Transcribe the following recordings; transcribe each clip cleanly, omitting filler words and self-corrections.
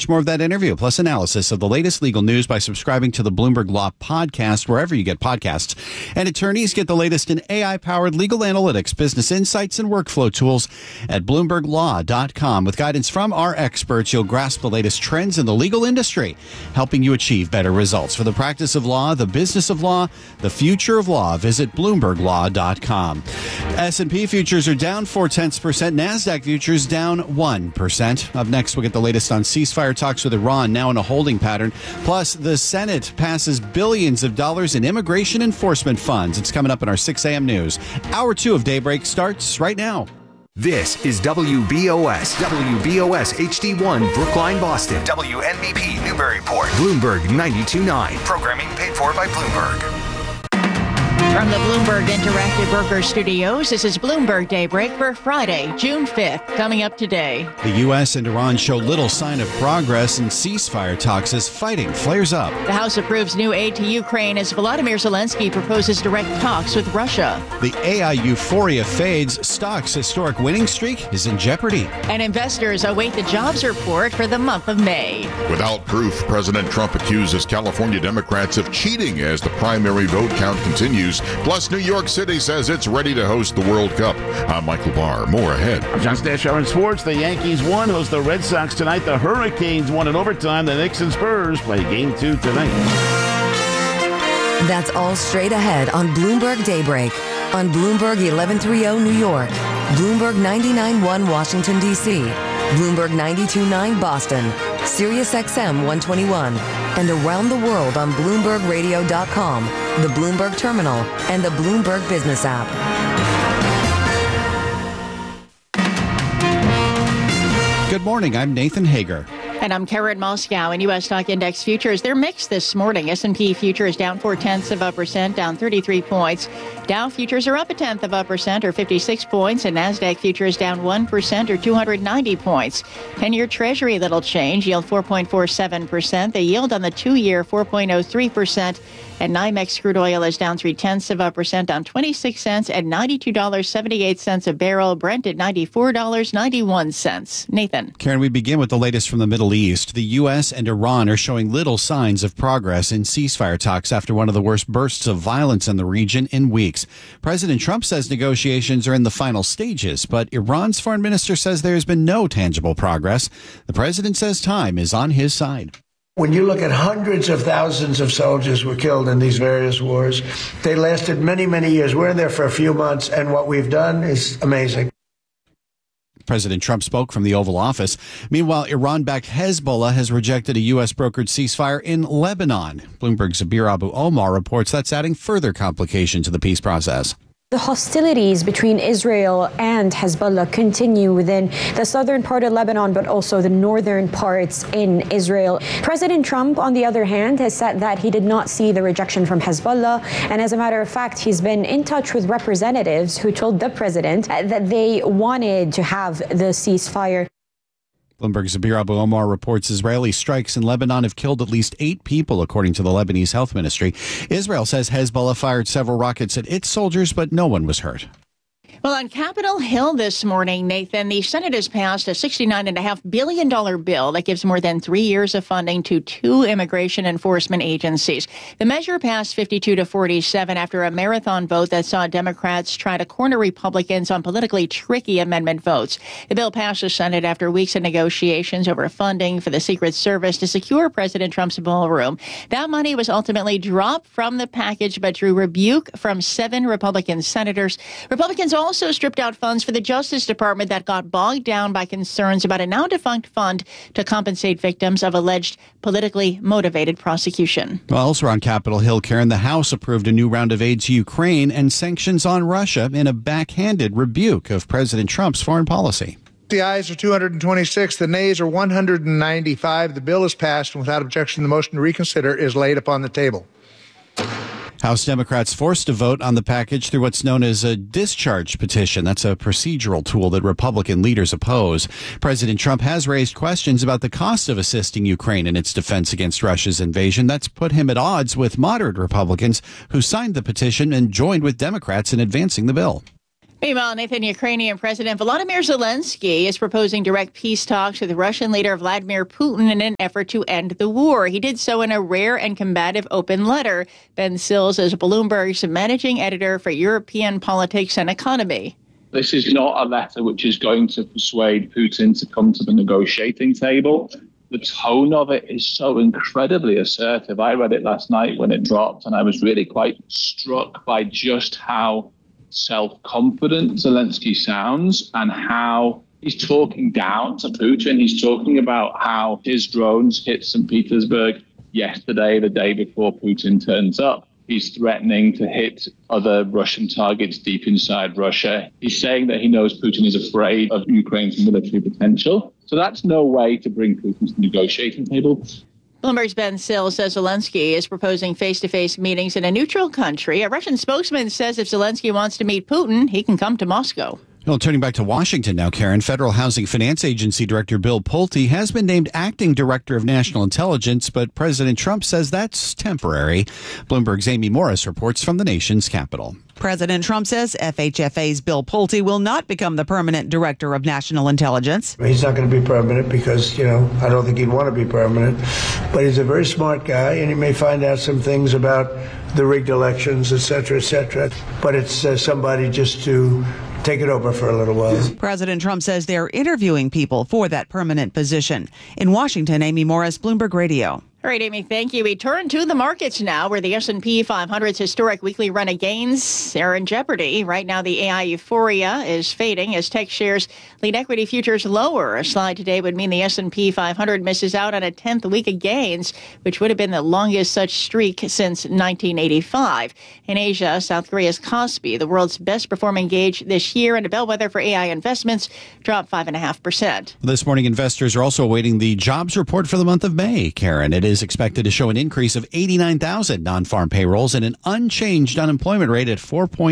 much more of that interview, plus analysis of the latest legal news by subscribing to the Bloomberg Law Podcast, wherever you get podcasts. And attorneys get the latest in AI-powered legal analytics, business insights, and workflow tools at BloombergLaw.com. With guidance from our experts, you'll grasp the latest trends in the legal industry, helping you achieve better results. For the practice of law, the business of law, the future of law, visit BloombergLaw.com. S&P futures are down 0.4%. NASDAQ futures down 1%. Up next, we'll get the latest on ceasefire talks with Iran, now in a holding pattern. Plus, the Senate passes billions of dollars in immigration enforcement funds. It's coming up in our 6 a.m. news. Hour 2 of Daybreak starts right now. This is WBOS HD1, Brookline, Boston. WNBP, Newburyport. Bloomberg 92.9. Programming paid for by Bloomberg. From the Bloomberg Interactive Broker Studios, this is Bloomberg Daybreak for Friday, June 5th. Coming up today. The U.S. and Iran show little sign of progress in ceasefire talks as fighting flares up. The House approves new aid to Ukraine as Volodymyr Zelensky proposes direct talks with Russia. The AI euphoria fades. Stock's historic winning streak is in jeopardy. And investors await the jobs report for the month of May. Without proof, President Trump accuses California Democrats of cheating as the primary vote count continues. Plus, New York City says it's ready to host the World Cup. I'm Michael Barr. More ahead. I'm John Stashower in sports. The Yankees won, host the Red Sox tonight. The Hurricanes won in overtime. The Knicks and Spurs play Game 2 tonight. That's all straight ahead on Bloomberg Daybreak. On Bloomberg 1130 New York, Bloomberg 99.1 Washington, D.C., Bloomberg 92.9 Boston, Sirius XM 121, and around the world on BloombergRadio.com, the Bloomberg Terminal, and the Bloomberg Business app. Good morning. I'm Nathan Hager. And I'm Karen Moscow. In U.S. stock index futures, they're mixed this morning. S&P futures down 0.4%, down 33 points. Dow futures are up 0.1% or 56 points, and NASDAQ futures down 1% or 290 points. 10-year Treasury, little change, yield 4.47%. The yield on the 2-year, 4.03%. And NYMEX crude oil is down 0.3%, down 26 cents at $92.78 a barrel. Brent at $94.91. Nathan. Karen, we begin with the latest from the Middle East. The U.S. and Iran are showing little signs of progress in ceasefire talks after one of the worst bursts of violence in the region in weeks. President Trump says negotiations are in the final stages, but Iran's foreign minister says there has been no tangible progress. The president says time is on his side. When you look at hundreds of thousands of soldiers were killed in these various wars, they lasted many, many years. We're in there for a few months, and what we've done is amazing. President Trump spoke from the Oval Office. Meanwhile, Iran-backed Hezbollah has rejected a U.S.-brokered ceasefire in Lebanon. Bloomberg's Zabir Abu Omar reports that's adding further complication to the peace process. The hostilities between Israel and Hezbollah continue within the southern part of Lebanon, but also the northern parts in Israel. President Trump, on the other hand, has said that he did not see the rejection from Hezbollah. And as a matter of fact, he's been in touch with representatives who told the president that they wanted to have the ceasefire. Bloomberg's Zabir Abu Omar reports Israeli strikes in Lebanon have killed at least 8 people, according to the Lebanese health ministry. Israel says Hezbollah fired several rockets at its soldiers, but no one was hurt. Well, on Capitol Hill this morning, Nathan, the Senate has passed a $69.5 billion bill that gives more than 3 years of funding to 2 immigration enforcement agencies. The measure passed 52-47 after a marathon vote that saw Democrats try to corner Republicans on politically tricky amendment votes. The bill passed the Senate after weeks of negotiations over funding for the Secret Service to secure President Trump's ballroom. That money was ultimately dropped from the package, but drew rebuke from 7 Republican senators. Republicans also stripped out funds for the Justice Department that got bogged down by concerns about a now-defunct fund to compensate victims of alleged politically motivated prosecution. Well, elsewhere on Capitol Hill, Karen, the House approved a new round of aid to Ukraine and sanctions on Russia in a backhanded rebuke of President Trump's foreign policy. The ayes are 226, the nays are 195. The bill is passed, and without objection, the motion to reconsider is laid upon the table. House Democrats forced to vote on the package through what's known as a discharge petition. That's a procedural tool that Republican leaders oppose. President Trump has raised questions about the cost of assisting Ukraine in its defense against Russia's invasion. That's put him at odds with moderate Republicans who signed the petition and joined with Democrats in advancing the bill. Meanwhile, Nathan, Ukrainian President Volodymyr Zelensky is proposing direct peace talks with Russian leader Vladimir Putin in an effort to end the war. He did so in a rare and combative open letter. Ben Sills is Bloomberg's managing editor for European politics and economy. This is not a letter which is going to persuade Putin to come to the negotiating table. The tone of it is so incredibly assertive. I read it last night when it dropped, and I was really quite struck by just how self-confident Zelensky sounds and how he's talking down to Putin. He's talking about how his drones hit St. Petersburg yesterday, the day before Putin turns up. He's threatening to hit other Russian targets deep inside Russia. He's saying that he knows Putin is afraid of Ukraine's military potential. So that's no way to bring Putin to the negotiating table. Bloomberg's Ben Sills says Zelensky is proposing face-to-face meetings in a neutral country. A Russian spokesman says if Zelensky wants to meet Putin, he can come to Moscow. Well, turning back to Washington now, Karen, Federal Housing Finance Agency Director Bill Pulte has been named acting director of national intelligence, but President Trump says that's temporary. Bloomberg's Amy Morris reports from the nation's capital. President Trump says FHFA's Bill Pulte will not become the permanent director of national intelligence. He's not going to be permanent because, I don't think he'd want to be permanent. But he's a very smart guy, and he may find out some things about the rigged elections, et cetera, et cetera. But it's somebody just to take it over for a little while. President Trump says they're interviewing people for that permanent position. In Washington, Amy Morris, Bloomberg Radio. All right, Amy, thank you. We turn to the markets now, where the S&P 500's historic weekly run of gains are in jeopardy. Right now, the AI euphoria is fading as tech shares lead equity futures lower. A slide today would mean the S&P 500 misses out on a 10th week of gains, which would have been the longest such streak since 1985. In Asia, South Korea's Kospi, the world's best performing gauge this year and a bellwether for AI investments, dropped 5.5%. This morning, investors are also awaiting the jobs report for the month of May. Karen, it is expected to show an increase of 89,000 non-farm payrolls and an unchanged unemployment rate at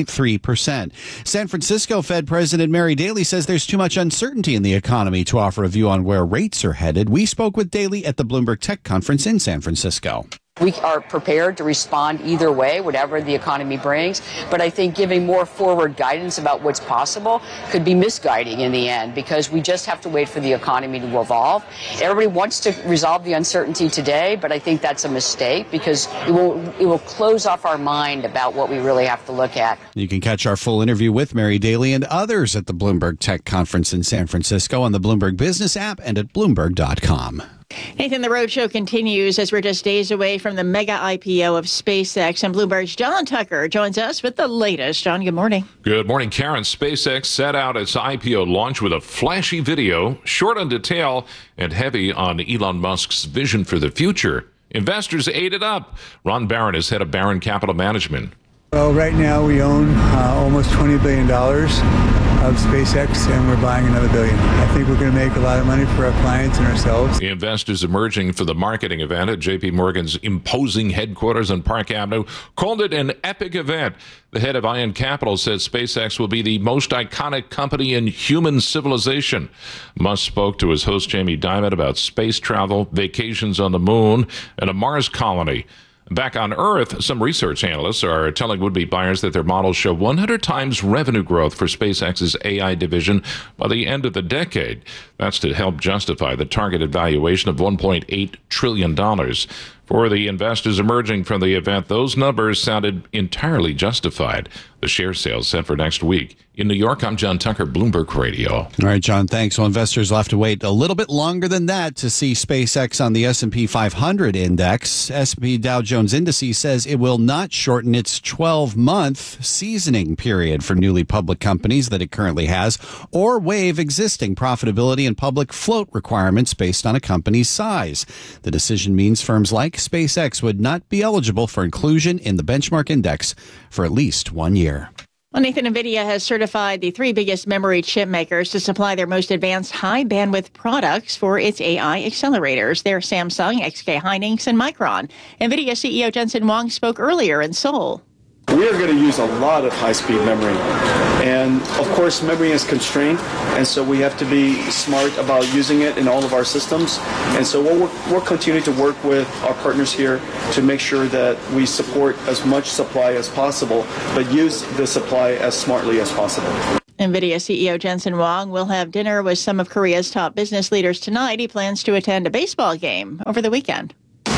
4.3%. San Francisco Fed President Mary Daly says there's too much uncertainty in the economy to offer a view on where rates are headed. We spoke with Daly at the Bloomberg Tech Conference in San Francisco. We are prepared to respond either way, whatever the economy brings. But I think giving more forward guidance about what's possible could be misguiding in the end, because we just have to wait for the economy to evolve. Everybody wants to resolve the uncertainty today, but I think that's a mistake because it will close off our mind about what we really have to look at. You can catch our full interview with Mary Daly and others at the Bloomberg Tech Conference in San Francisco on the Bloomberg Business app and at Bloomberg.com. Nathan, the roadshow continues as we're just days away from the mega IPO of SpaceX, and Bloomberg's John Tucker joins us with the latest. John, good morning. Good morning, Karen. SpaceX set out its IPO launch with a flashy video, short on detail and heavy on Elon Musk's vision for the future. Investors ate it up. Ron Barron is head of Barron Capital Management. Well, right now we own almost $20 billion of SpaceX, and we're buying another $1 billion. I think we're going to make a lot of money for our clients and ourselves. The investors emerging for the marketing event at J.P. Morgan's imposing headquarters on Park Avenue called it an epic event. The head of Ion Capital said SpaceX will be the most iconic company in human civilization. Musk spoke to his host Jamie Dimon about space travel, vacations on the moon, and a Mars colony. Back on Earth, some research analysts are telling would-be buyers that their models show 100 times revenue growth for SpaceX's AI division by the end of the decade. That's to help justify the targeted valuation of $1.8 trillion. For the investors emerging from the event, those numbers sounded entirely justified. The share sales set for next week. In New York, I'm John Tucker, Bloomberg Radio. All right, John, thanks. Well, investors will have to wait a little bit longer than that to see SpaceX on the S&P 500 index. S&P Dow Jones Indices says it will not shorten its 12-month seasoning period for newly public companies that it currently has, or waive existing profitability and public float requirements based on a company's size. The decision means firms like SpaceX would not be eligible for inclusion in the benchmark index for at least 1 year. Well, Nathan, NVIDIA has certified the three biggest memory chip makers to supply their most advanced high-bandwidth products for its AI accelerators. They're Samsung, SK Hynix, and Micron. NVIDIA CEO Jensen Huang spoke earlier in Seoul. We are going to use a lot of high-speed memory, And of course, memory is constrained, and so we have to be smart about using it in all of our systems. And so we'll continue to work with our partners here to make sure that we support as much supply as possible, but use the supply as smartly as possible. NVIDIA CEO Jensen Huang will have dinner with some of Korea's top business leaders tonight. He plans to attend a baseball game over the weekend.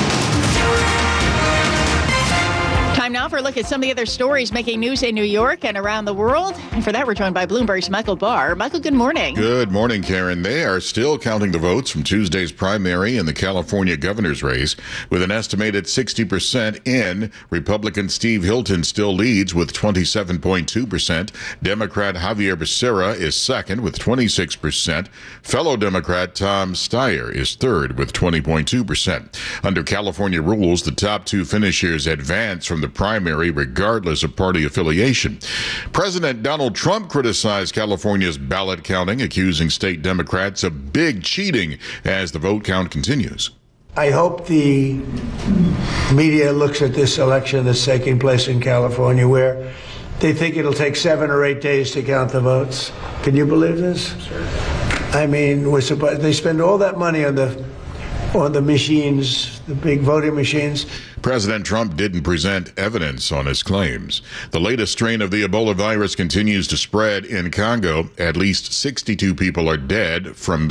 Time now for a look at some of the other stories making news in New York and around the world. And for that, we're joined by Bloomberg's Michael Barr. Michael, good morning. Good morning, Karen. They are still counting the votes from Tuesday's primary in the California governor's race. With an estimated 60% in, Republican Steve Hilton still leads with 27.2%. Democrat Javier Becerra is second with 26%. Fellow Democrat Tom Steyer is third with 20.2%. Under California rules, the top two finishers advance from the primary regardless of party affiliation. President Donald Trump criticized California's ballot counting, accusing state Democrats of big cheating as the vote count continues. I hope the media looks at this election that's taking place in California where they think it'll take 7 or 8 days to count the votes. Can you believe this? I mean, they spend all that money on the machines, the big voting machines. President Trump didn't present evidence on his claims. The latest strain of the Ebola virus continues to spread in Congo. At least 62 people are dead from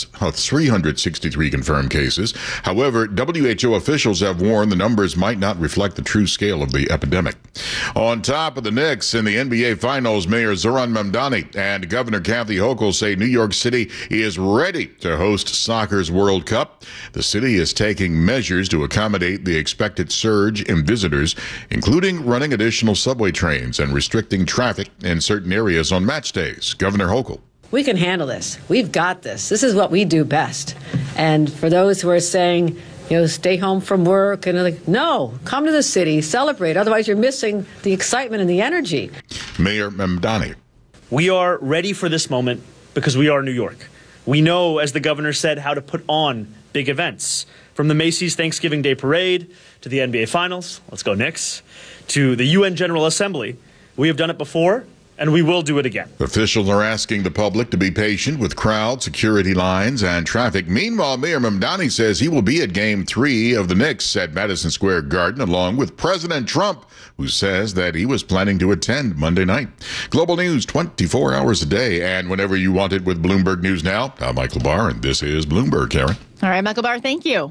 363 confirmed cases. However, WHO officials have warned the numbers might not reflect the true scale of the epidemic. On top of the Knicks in the NBA Finals, Mayor Zoran Mamdani and Governor Kathy Hochul say New York City is ready to host soccer's World Cup. The city is taking measures to accommodate the expected surge in visitors, including running additional subway trains and restricting traffic in certain areas on match days. Governor Hochul. We can handle this. We've got this. This is what we do best. And for those who are saying, stay home from work, and no, come to the city, celebrate. Otherwise, you're missing the excitement and the energy. Mayor Mamdani. We are ready for this moment because we are New York. We know, as the governor said, how to put on big events. From the Macy's Thanksgiving Day Parade to the NBA Finals, let's go Knicks, to the UN General Assembly. We have done it before, and we will do it again. Officials are asking the public to be patient with crowd, security lines, and traffic. Meanwhile, Mayor Mamdani says he will be at Game 3 of the Knicks at Madison Square Garden, along with President Trump, who says that he was planning to attend Monday night. Global news 24 hours a day, and whenever you want it with Bloomberg News Now. I'm Michael Barr, and this is Bloomberg, Karen. All right, Michael Barr, thank you.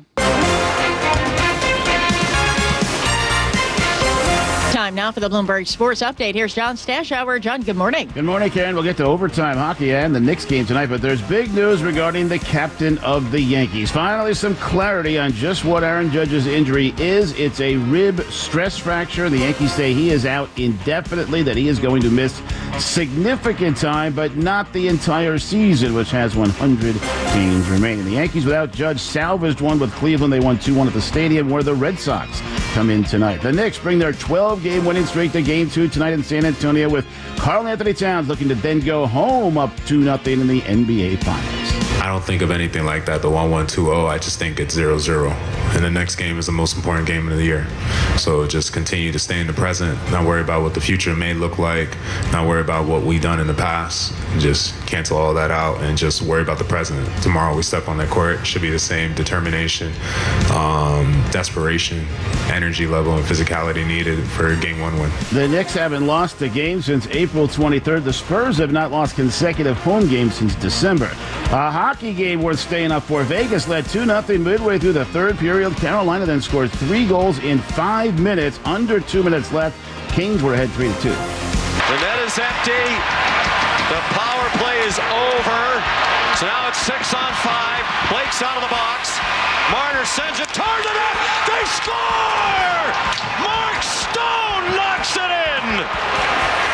Time now for the Bloomberg Sports Update. Here's John Stashower. John, good morning. Good morning, Karen. We'll get to overtime hockey and the Knicks game tonight, but there's big news regarding the captain of the Yankees. Finally, some clarity on just what Aaron Judge's injury is. It's a rib stress fracture. The Yankees say he is out indefinitely, that he is going to miss significant time, but not the entire season, which has 100 games remaining. The Yankees, without Judge, salvaged one with Cleveland. They won 2-1 at the Stadium, where the Red Sox come in tonight. The Knicks bring their 12-game winning streak to Game 2 tonight in San Antonio, with Karl Anthony Towns looking to then go home up 2-0 in the NBA Finals. I don't think of anything like that, the 1-1-2-0. I just think it's 0-0. And the next game is the most important game of the year. So just continue to stay in the present, not worry about what the future may look like, not worry about what we've done in the past. Just cancel all that out and just worry about the present. Tomorrow we step on that court, should be the same determination, desperation, energy level, and physicality needed for a Game 1 win. The Knicks haven't lost a game since April 23rd. The Spurs have not lost consecutive home games since December. A hockey game worth staying up for. Vegas led 2-0 midway through the third period. Carolina then scored 3 goals in 5 minutes. Under 2 minutes left. Kings were ahead 3-2. The net is empty. The power play is over. So now it's 6-on-5. Blake's out of the box. Marner sends it toward the net. They score! Mark Stone knocks it in.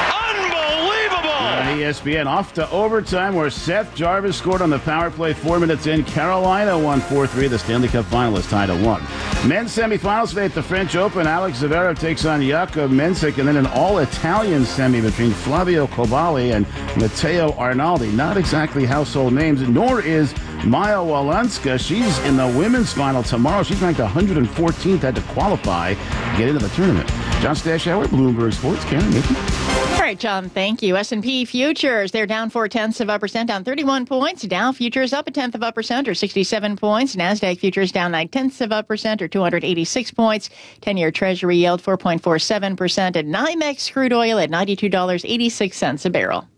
ESPN off to overtime, where Seth Jarvis scored on the power play 4 minutes in. Carolina won 4-3. The Stanley Cup finalists tied at 1. Men's semifinals today at the French Open. Alex Zverev takes on Jakub Mensik, and then an all-Italian semi between Flavio Cobali and Matteo Arnaldi. Not exactly household names, nor is Maya Walanska. She's in the women's final tomorrow. She's ranked 114th, had to qualify to get into the tournament. John Stashower, Bloomberg Sports. Karen, Nikki. All right. right, John, thank you. S&P futures, they're down 0.4%, down 31 points. Dow futures up 0.1%, or 67 points. NASDAQ futures down 0.9%, or 286 points. 10-year Treasury yield 4.47%, and NYMEX crude oil at $92.86 a barrel.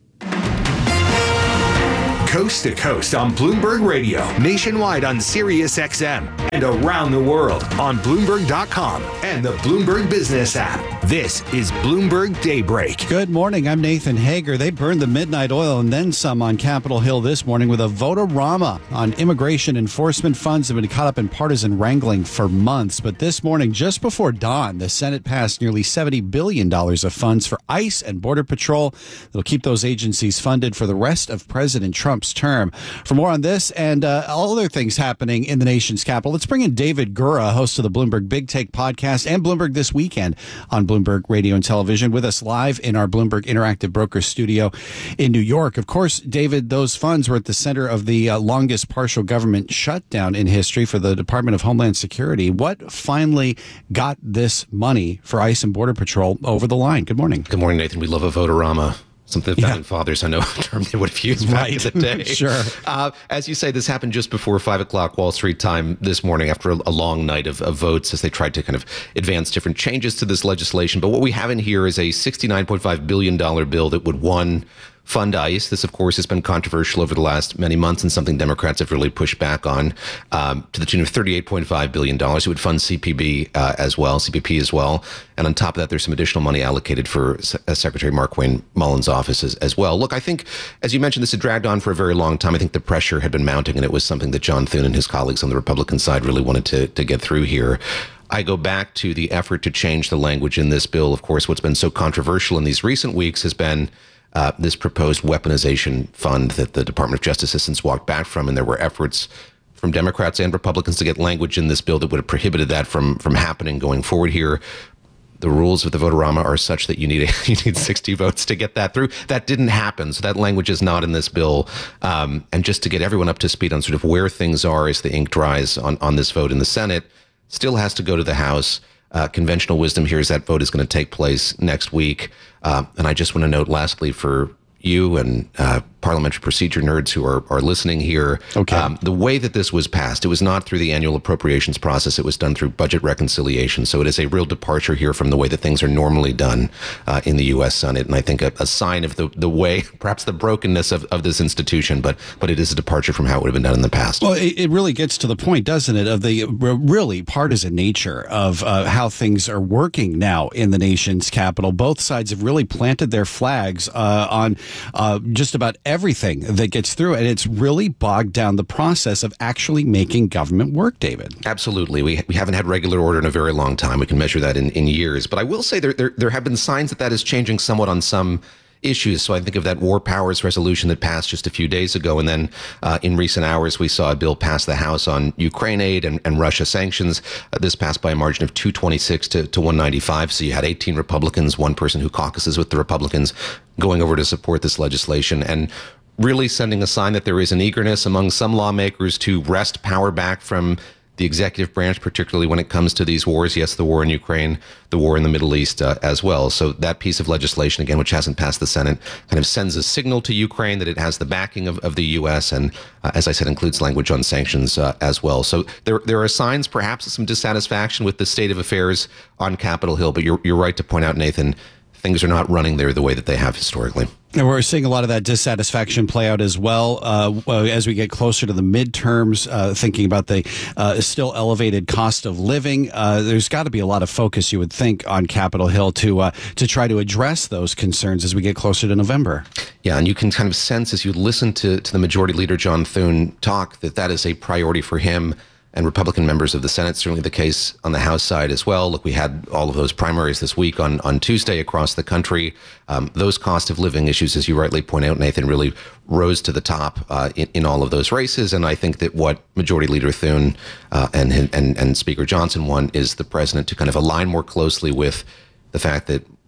Coast to coast on Bloomberg Radio, nationwide on Sirius XM, and around the world on Bloomberg.com and the Bloomberg Business app. This is Bloomberg Daybreak. Good morning. I'm Nathan Hager. They burned the midnight oil and then some on Capitol Hill this morning with a vote-a-rama on immigration enforcement. Funds have been caught up in partisan wrangling for months. But this morning, just before dawn, the Senate passed nearly $70 billion of funds for ICE and Border Patrol. That'll keep those agencies funded for the rest of President Trump's term. For more on this and all other things happening in the nation's capital, let's bring in David Gura, host of the Bloomberg Big Take podcast and Bloomberg This Weekend on Bloomberg Radio and Television, with us live in our Bloomberg Interactive Broker studio in New York. Of course, David, those funds were at the center of the longest partial government shutdown in history for the Department of Homeland Security. What finally got this money for ICE and Border Patrol over the line? Good morning. Good morning, Nathan. We love a vote-a-rama. Something the founding fathers, I know, a term they would have used back in the day. Sure. As you say, this happened just before 5 o'clock Wall Street time this morning after a long night of votes as they tried to kind of advance different changes to this legislation. But what we have in here is a $69.5 billion bill that would, one, fund ICE. This, of course, has been controversial over the last many months and something Democrats have really pushed back on, to the tune of $38.5 billion. It would fund CBP as well. And on top of that, there's some additional money allocated for Secretary Markwayne Mullins' office as well. Look, I think, as you mentioned, this had dragged on for a very long time. I think the pressure had been mounting, and it was something that John Thune and his colleagues on the Republican side really wanted to get through here. I go back to the effort to change the language in this bill. Of course, what's been so controversial in these recent weeks has been this proposed weaponization fund that the Department of Justice has since walked back from, and there were efforts from Democrats and Republicans to get language in this bill that would have prohibited that from happening going forward here. The rules of the vote-a-rama are such that you need 60 votes to get that through. That didn't happen, so that language is not in this bill. And just to get everyone up to speed on sort of where things are as the ink dries on this vote in the Senate, still has to go to the House. Conventional wisdom here is that vote is going to take place next week. And I just want to note lastly for you and parliamentary procedure nerds who are listening here, the way that this was passed, it was not through the annual appropriations process. It was done through budget reconciliation. So it is a real departure here from the way that things are normally done in the U.S. Senate. And I think a sign of the way, perhaps the brokenness of this institution, but it is a departure from how it would have been done in the past. Well, it really gets to the point, doesn't it, of the really partisan nature of how things are working now in the nation's capital. Both sides have really planted their flags on just about everything that gets through, and it's really bogged down the process of actually making government work, David. Absolutely. We haven't had regular order in a very long time. We can measure that in years. But I will say there have been signs that is changing somewhat on some issues. So I think of that war powers resolution that passed just a few days ago. And then in recent hours, we saw a bill pass the House on Ukraine aid and Russia sanctions. This passed by a margin of 226 to 195. So you had 18 Republicans, one person who caucuses with the Republicans, going over to support this legislation and really sending a sign that there is an eagerness among some lawmakers to wrest power back from the executive branch, particularly when it comes to these wars. Yes, the war in Ukraine, the war in the Middle East as well. So that piece of legislation, again, which hasn't passed the Senate, kind of sends a signal to Ukraine that it has the backing of the U.S. and, as I said, includes language on sanctions as well. So there are signs, perhaps, of some dissatisfaction with the state of affairs on Capitol Hill. But you're right to point out, Nathan, things are not running there the way that they have historically. And we're seeing a lot of that dissatisfaction play out as well as we get closer to the midterms, thinking about the still elevated cost of living. There's got to be a lot of focus, you would think, on Capitol Hill to try to address those concerns as we get closer to November. Yeah, and you can kind of sense as you listen to the Majority Leader John Thune talk that is a priority for him and Republican members of the Senate, certainly the case on the House side as well. Look, we had all of those primaries this week on Tuesday across the country. Those cost of living issues, as you rightly point out, Nathan, really rose to the top in all of those races. And I think that what Majority Leader Thune and Speaker Johnson want is the president to kind of align more closely with the fact that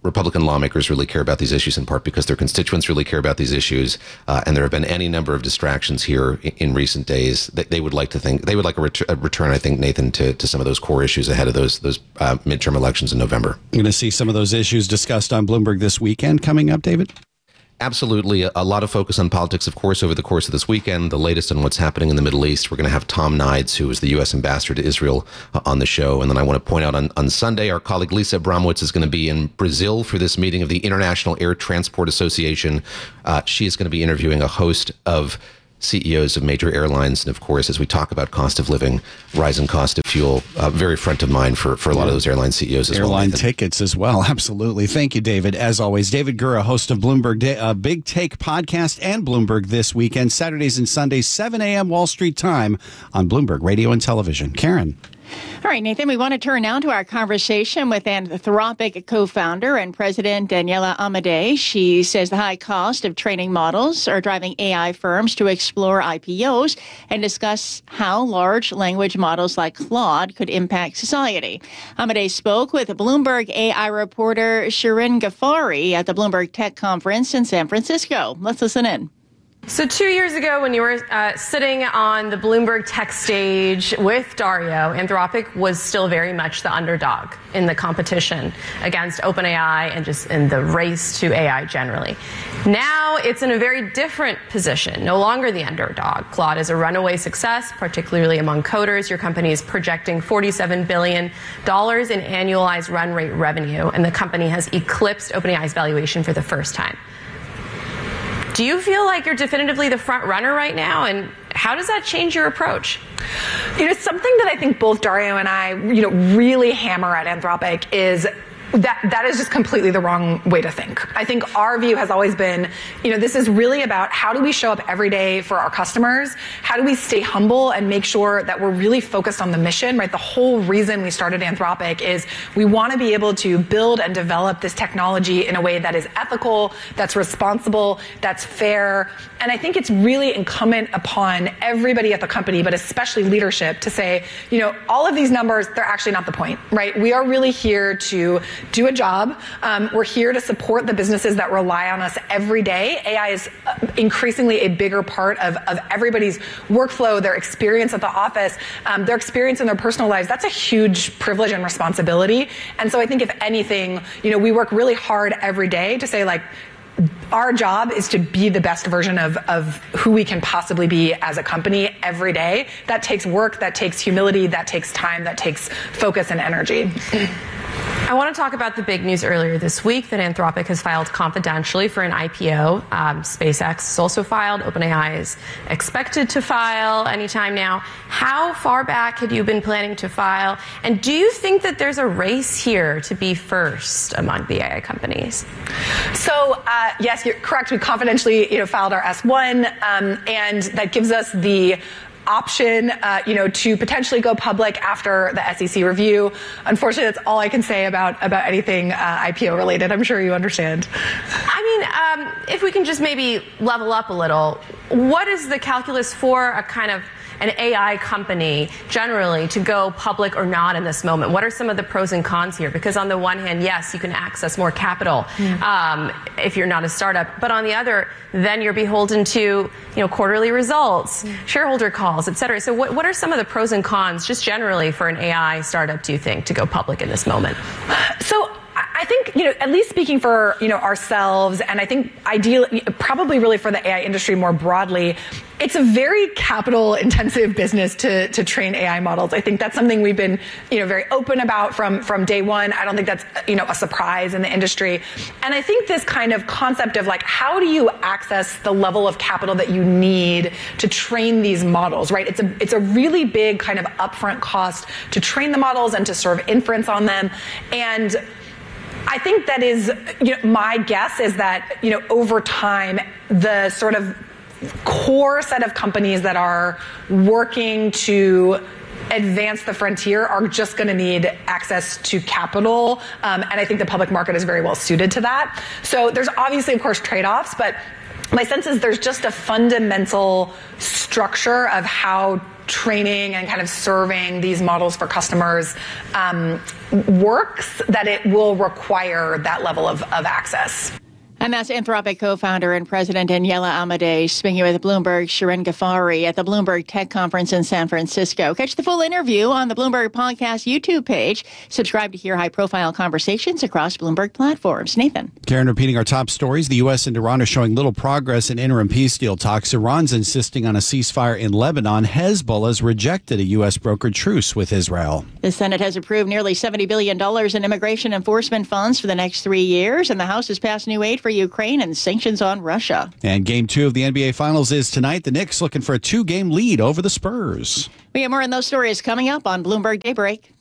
Republican lawmakers really care about these issues, in part because their constituents really care about these issues, and there have been any number of distractions here in recent days. That they would like a return, I think, Nathan, to some of those core issues ahead of those midterm elections in November. You're going to see some of those issues discussed on Bloomberg this weekend coming up, David? Absolutely. A lot of focus on politics, of course, over the course of this weekend. The latest on what's happening in the Middle East. We're going to have Tom Nides, who is the U.S. ambassador to Israel, on the show. And then I want to point out on Sunday, our colleague Lisa Abramowitz is going to be in Brazil for this meeting of the International Air Transport Association. She is going to be interviewing a host of CEOs of major airlines. And of course, as we talk about cost of living, rising cost of fuel, very front of mind for a lot of those airline CEOs as well. Airline tickets as well. Absolutely. Thank you, David. As always, David Gura, host of Bloomberg Big Take podcast and Bloomberg This Weekend, Saturdays and Sundays, 7 a.m. Wall Street time on Bloomberg Radio and Television. Karen. All right, Nathan, we want to turn now to our conversation with Anthropic co-founder and president Daniela Amodei. She says the high cost of training models are driving AI firms to explore IPOs and discuss how large language models like Claude could impact society. Amodei spoke with Bloomberg AI reporter Shirin Ghaffari at the Bloomberg Tech Conference in San Francisco. Let's listen in. So 2 years ago, when you were sitting on the Bloomberg Tech stage with Dario, Anthropic was still very much the underdog in the competition against OpenAI and just in the race to AI generally. Now it's in a very different position, no longer the underdog. Claude is a runaway success, particularly among coders. Your company is projecting $47 billion in annualized run rate revenue, and the company has eclipsed OpenAI's valuation for the first time. Do you feel like you're definitively the front runner right now? And how does that change your approach? Something that I think both Dario and I, really hammer at Anthropic is that is just completely the wrong way to think. I think our view has always been, this is really about how do we show up every day for our customers? How do we stay humble and make sure that we're really focused on the mission, right? The whole reason we started Anthropic is we want to be able to build and develop this technology in a way that is ethical, that's responsible, that's fair. And I think it's really incumbent upon everybody at the company, but especially leadership, to say, all of these numbers, they're actually not the point, right? We are really here to do a job. We're here to support the businesses that rely on us every day. AI is increasingly a bigger part of everybody's workflow, their experience at the office, their experience in their personal lives. That's a huge privilege and responsibility. And so I think if anything, we work really hard every day to say, our job is to be the best version of who we can possibly be as a company every day. That takes work, that takes humility, that takes time, that takes focus and energy. I want to talk about the big news earlier this week that Anthropic has filed confidentially for an IPO. SpaceX has also filed. OpenAI is expected to file anytime now. How far back had you been planning to file? And do you think that there's a race here to be first among the AI companies? So, yes, you're correct. We confidentially filed our S1, and that gives us the option, to potentially go public after the SEC review. Unfortunately, that's all I can say about anything IPO related. I'm sure you understand. If we can just maybe level up a little, what is the calculus for a kind of an AI company generally to go public or not in this moment? What are some of the pros and cons here? Because on the one hand, yes, you can access more capital if you're not a startup. But on the other, then you're beholden to quarterly results, shareholder calls, et cetera. So what are some of the pros and cons just generally for an AI startup, do you think, to go public in this moment? So I think, at least speaking for, ourselves, and I think ideally, probably really for the AI industry more broadly, it's a very capital intensive business to train AI models. I think that's something we've been, very open about from day one. I don't think that's, a surprise in the industry. And I think this kind of concept of how do you access the level of capital that you need to train these models, right? It's a really big kind of upfront cost to train the models and to serve inference on them. And I think that is, my guess is that, over time, the sort of core set of companies that are working to advance the frontier are just going to need access to capital. And I think the public market is very well suited to that. So there's obviously, of course, trade-offs, but my sense is there's just a fundamental structure of how training and kind of serving these models for customers works, that it will require that level of access. And that's Anthropic co-founder and president Daniela Amadei speaking with Bloomberg's Shirin Ghaffari at the Bloomberg Tech Conference in San Francisco. Catch the full interview on the Bloomberg Podcast YouTube page. Subscribe to hear high-profile conversations across Bloomberg platforms. Nathan. Karen, repeating our top stories, the U.S. and Iran are showing little progress in interim peace deal talks. Iran's insisting on a ceasefire in Lebanon. Hezbollah's rejected a U.S. brokered truce with Israel. The Senate has approved nearly $70 billion in immigration enforcement funds for the next 3 years, and the House has passed new aid for Ukraine and sanctions on Russia. And Game 2 of the NBA Finals is tonight. The Knicks looking for a 2-game lead over the Spurs. We have more on those stories coming up on Bloomberg Daybreak.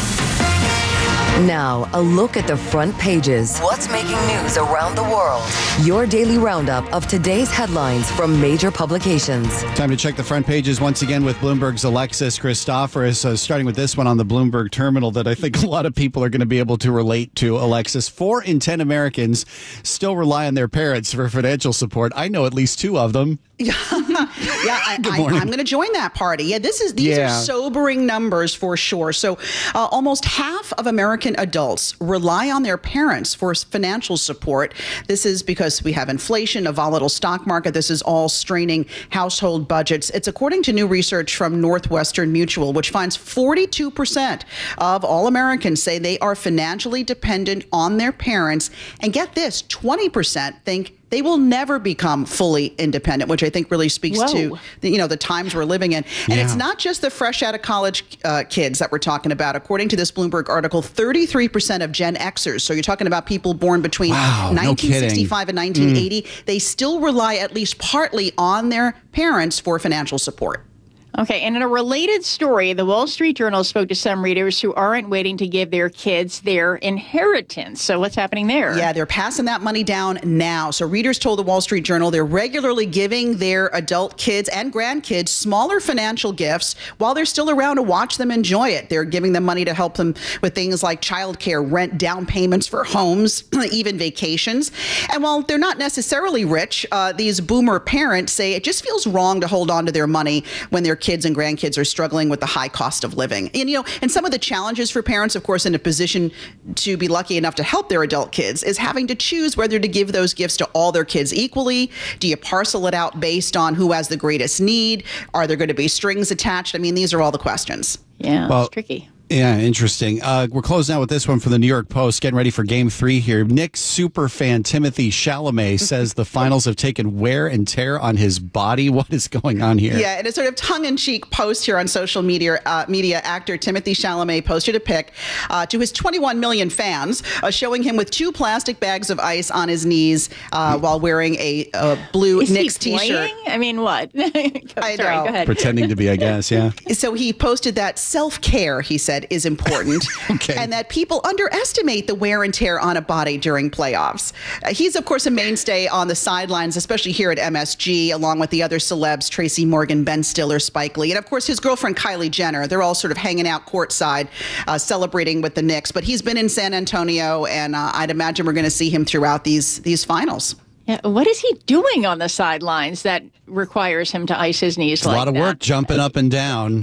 Now, a look at the front pages. What's making news around the world? Your daily roundup of today's headlines from major publications. Time to check the front pages once again with Bloomberg's Alexis Christoforous. Starting with this one on the Bloomberg terminal that I think a lot of people are going to be able to relate to. Alexis, 4 in 10 Americans still rely on their parents for financial support. I know at least 2 of them. I'm going to join that party. Yeah, these are sobering numbers for sure. So almost half of American adults rely on their parents for financial support. This is because we have inflation, a volatile stock market. This is all straining household budgets. It's according to new research from Northwestern Mutual, which finds 42% of all Americans say they are financially dependent on their parents. And get this, 20% think they will never become fully independent, which I think really speaks to the times we're living in. And it's not just the fresh out of college kids that we're talking about. According to this Bloomberg article, 33% of Gen Xers, so you're talking about people born between 1965 and 1980, they still rely at least partly on their parents for financial support. Okay, and in a related story, the Wall Street Journal spoke to some readers who aren't waiting to give their kids their inheritance. So what's happening there? Yeah, they're passing that money down now. So readers told the Wall Street Journal they're regularly giving their adult kids and grandkids smaller financial gifts while they're still around to watch them enjoy it. They're giving them money to help them with things like childcare, rent, down payments for homes, even vacations. And while they're not necessarily rich, these boomer parents say it just feels wrong to hold on to their money when their kids and grandkids are struggling with the high cost of living. And some of the challenges for parents, of course, in a position to be lucky enough to help their adult kids is having to choose whether to give those gifts to all their kids equally. Do you parcel it out based on who has the greatest need? Are there going to be strings attached? I mean, these are all the questions. Yeah, it's tricky. Yeah, interesting. We're closing out with this one from the New York Post, getting ready for Game 3 here. Knicks superfan Timothy Chalamet says the finals have taken wear and tear on his body. What is going on here? Yeah, in a sort of tongue-in-cheek post here on social media, actor Timothy Chalamet posted a pic to his 21 million fans showing him with 2 plastic bags of ice on his knees while wearing a blue Knicks T-shirt. I mean, what? Sorry, go ahead. Pretending to be, I guess, yeah. So he posted that self-care, he said, is important, and that people underestimate the wear and tear on a body during playoffs. He's, of course, a mainstay on the sidelines, especially here at MSG, along with the other celebs, Tracy Morgan, Ben Stiller, Spike Lee, and, of course, his girlfriend, Kylie Jenner. They're all sort of hanging out courtside, celebrating with the Knicks. But he's been in San Antonio, and I'd imagine we're going to see him throughout these finals. Yeah, what is he doing on the sidelines that requires him to ice his knees like that? A lot of work jumping up and down,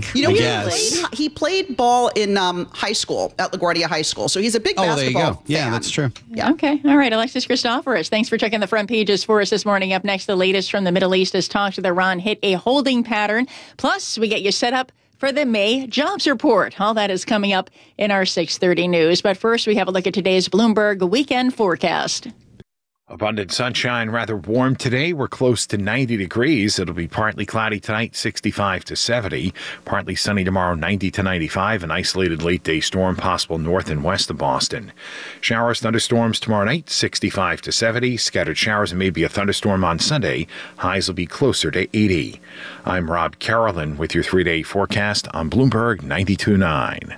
he played ball in high school at LaGuardia High School, so he's a big basketball there you go. fan. Yeah, that's true. Yeah. Okay. All right, Alexis Christoforous, thanks for checking the front pages for us this morning. Up next, the latest from the Middle East as talks with Iran hit a holding pattern. Plus, we get you set up for the May jobs report. All that is coming up in our 6:30 news. But first, we have a look at today's Bloomberg weekend forecast. Abundant sunshine, rather warm today. We're close to 90 degrees. It'll be partly cloudy tonight, 65 to 70. Partly sunny tomorrow, 90 to 95. An isolated late-day storm possible north and west of Boston. Showers, thunderstorms tomorrow night, 65 to 70. Scattered showers and maybe a thunderstorm on Sunday. Highs will be closer to 80. I'm Rob Carolyn with your 3-day forecast on Bloomberg 92.9.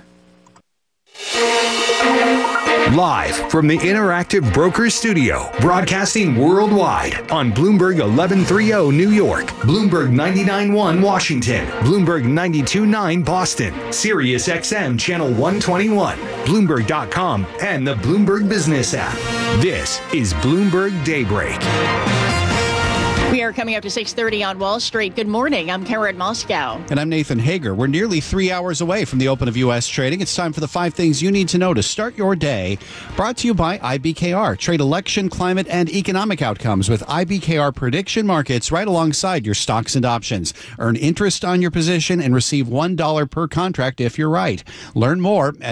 Live from the Interactive Brokers Studio, broadcasting worldwide on Bloomberg 1130 New York, Bloomberg 99.1 Washington, Bloomberg 92.9 Boston, Sirius XM Channel 121, Bloomberg.com, and the Bloomberg Business app. This is Bloomberg Daybreak. We We are coming up to 6:30 on Wall Street. Good morning. I'm Karen Moscow. And I'm Nathan Hager. We're nearly 3 hours away from the open of U.S. trading. It's time for the 5 things you need to know to start your day. Brought to you by IBKR. Trade election, climate, and economic outcomes with IBKR prediction markets right alongside your stocks and options. Earn interest on your position and receive $1 per contract if you're right. Learn more at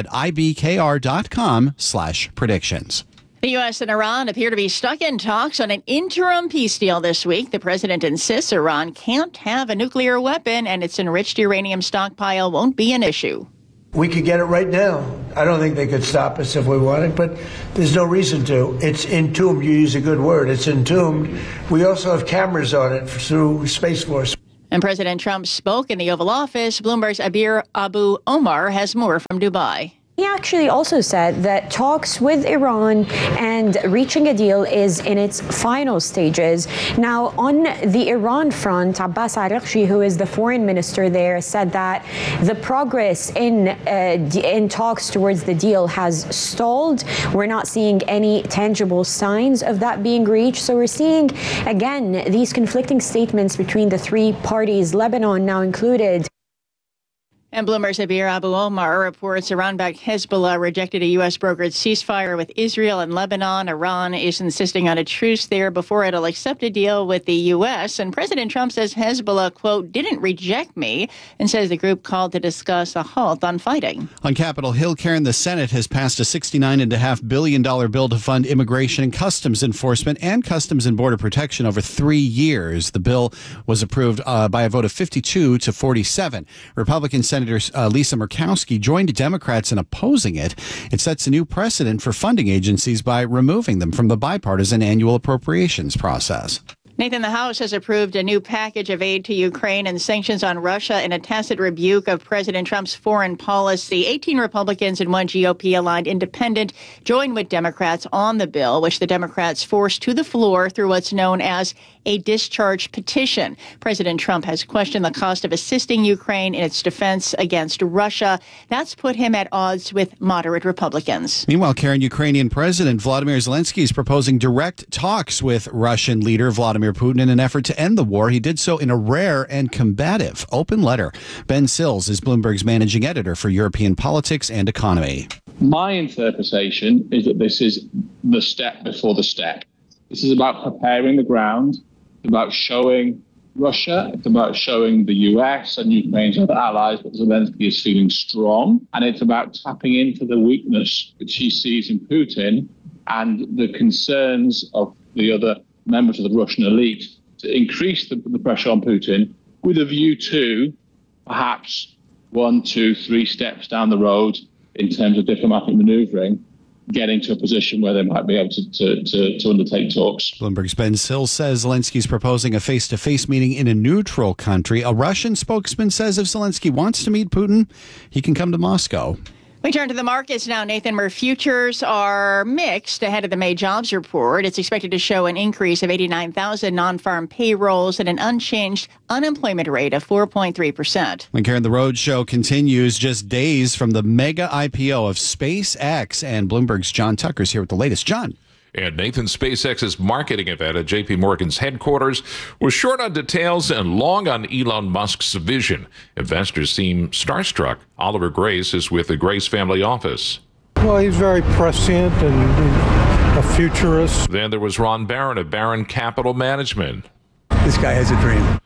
ibkr.com/predictions. The U.S. and Iran appear to be stuck in talks on an interim peace deal this week. The president insists Iran can't have a nuclear weapon and its enriched uranium stockpile won't be an issue. We could get it right now. I don't think they could stop us if we wanted, but there's no reason to. It's entombed. You use a good word. It's entombed. We also have cameras on it through Space Force. And President Trump spoke in the Oval Office. Bloomberg's Abir Abu Omar has more from Dubai. He actually also said that talks with Iran and reaching a deal is in its final stages. Now, on the Iran front, Abbas Araghchi, who is the foreign minister there, said that the progress in talks towards the deal has stalled. We're not seeing any tangible signs of that being reached. So we're seeing, again, these conflicting statements between the three parties, Lebanon now included. And Bloomberg's Abir Abu Omar reports Iran-backed Hezbollah rejected a U.S. brokered ceasefire with Israel and Lebanon. Iran is insisting on a truce there before it'll accept a deal with the U.S. And President Trump says Hezbollah, quote, didn't reject me, and says the group called to discuss a halt on fighting. On Capitol Hill, Karen, the Senate has passed a $69.5 billion bill to fund immigration and customs enforcement and customs and border protection over 3 years. The bill was approved by a vote of 52 to 47. Republican Senator Lisa Murkowski joined Democrats in opposing it. It sets a new precedent for funding agencies by removing them from the bipartisan annual appropriations process. Nathan, the House has approved a new package of aid to Ukraine and sanctions on Russia in a tacit rebuke of President Trump's foreign policy. 18 Republicans and 1 GOP-aligned independent joined with Democrats on the bill, which the Democrats forced to the floor through what's known as a discharge petition. President Trump has questioned the cost of assisting Ukraine in its defense against Russia. That's put him at odds with moderate Republicans. Meanwhile, Karen, Ukrainian President Vladimir Zelensky is proposing direct talks with Russian leader Vladimir Putin in an effort to end the war. He did so in a rare and combative open letter. Ben Sills is Bloomberg's managing editor for European politics and economy. My interpretation is that this is the step before the step. This is about preparing the ground. It's about showing Russia. It's about showing the US and Ukraine's other allies that Zelensky is feeling strong. And it's about tapping into the weakness which he sees in Putin and the concerns of the other members of the Russian elite to increase the pressure on Putin with a view to perhaps 1, 2, 3 steps down the road in terms of diplomatic maneuvering, getting to a position where they might be able to undertake talks. Bloomberg's Ben Sills says Zelensky's proposing a face-to-face meeting in a neutral country. A Russian spokesman says if Zelensky wants to meet Putin, he can come to Moscow. We turn to the markets now, Nathan, where futures are mixed ahead of the May jobs report. It's expected to show an increase of 89,000 non-farm payrolls and an unchanged unemployment rate of 4.3%. And Karen, the roadshow continues just days from the mega IPO of SpaceX, and Bloomberg's John Tucker's here with the latest. John. And Nathan, SpaceX's marketing event at JP Morgan's headquarters was short on details and long on Elon Musk's vision. Investors seem starstruck. Oliver Grace is with the Grace family office. Well, he's very prescient and a futurist. Then there was Ron Barron of Barron Capital Management. This guy has a dream.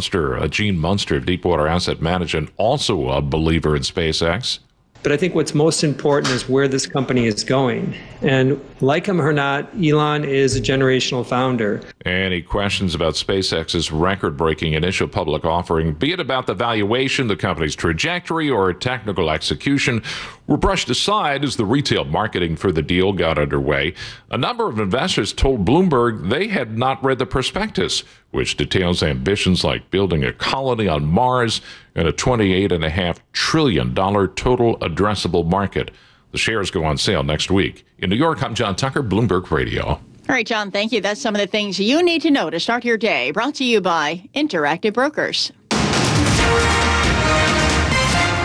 Gene Munster of Deepwater Asset Management, also a believer in SpaceX. But I think what's most important is where this company is going. And like him or not, Elon is a generational founder. And he questions about SpaceX's record-breaking initial public offering, be it about the valuation, the company's trajectory, or technical execution, were brushed aside as the retail marketing for the deal got underway. A number of investors told Bloomberg they had not read the prospectus, which details ambitions like building a colony on Mars and a $28.5 trillion total addressable market. The shares go on sale next week. In New York, I'm John Tucker, Bloomberg Radio. All right, John, thank you. That's some of the things you need to know to start your day. Brought to you by Interactive Brokers.